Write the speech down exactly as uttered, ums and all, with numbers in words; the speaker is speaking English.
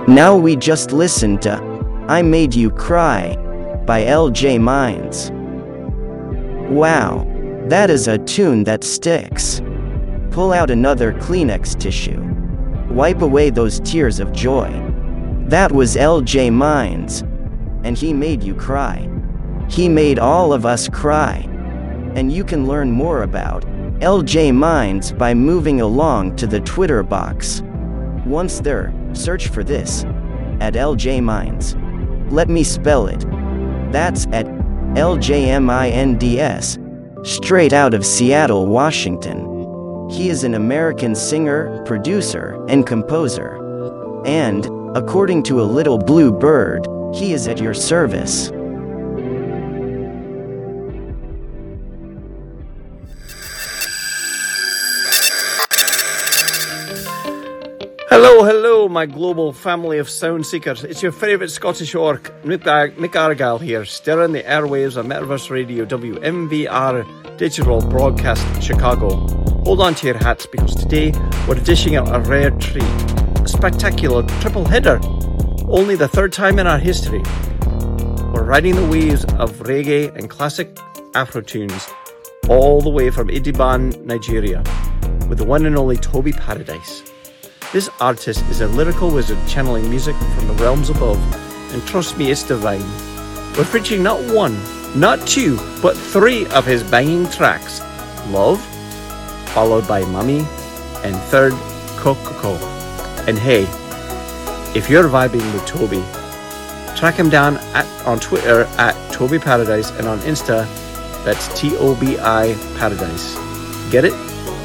Now we just listened to I Made You Cry by L J Mines. Wow, that is a tune that sticks. Pull out another Kleenex tissue. Wipe away those tears of joy. That was L J Mines. And he made you cry. He made all of us cry. And you can learn more about L J Mines by moving along to the Twitter box. Once there, search for this at L J Mines. Let me spell it. That's at L J M I N D S, straight out of Seattle, Washington. He is an American singer, producer, and composer. And, according to a little blue bird, he is at your service. Hello, hello, my global family of sound seekers. It's your favourite Scottish orc, Mick, Mick Argyle here, stirring the airwaves on Metaverse Radio, W M V R Digital Broadcast Chicago. Hold on to your hats because today we're dishing out a rare treat, a spectacular triple hitter, only the third time in our history. We're riding the waves of reggae and classic Afro tunes, all the way from Idiban, Nigeria, with the one and only Toby Paradise. This artist is a lyrical wizard channeling music from the realms above, and trust me, it's divine. We're featuring not one, not two, but three of his banging tracks. Love, followed by Mummy, and third, Coco. And hey, if you're vibing with Toby, track him down at, on Twitter at Toby Paradise, and on Insta, that's T O B I Paradise. Get it?